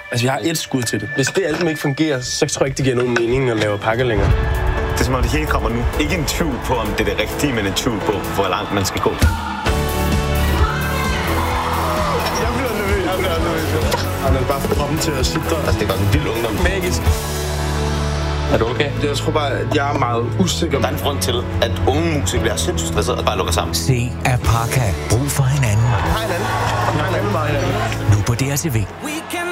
Altså, vi har et skud til det. Hvis det album ikke fungerer, så tror jeg ikke, det giver nogen mening at lave pakker længere. Det er som om det hele kommer nu. Ikke en tvivl på, om det er det rigtige, men en tvivl på, hvor langt man skal gå. Jeg bliver nervøs. Han er bare for kroppen til at sidde der. Altså, det var en vild ungdom. Magisk. Er du okay? Jeg tror bare, at jeg er meget usikker. Der er en grund til, at unge musikere bliver sindssygt stresset og bare lukker sammen. Se Apaka. Brug for hinanden. Hej hinanden. Nu på DRTV. We can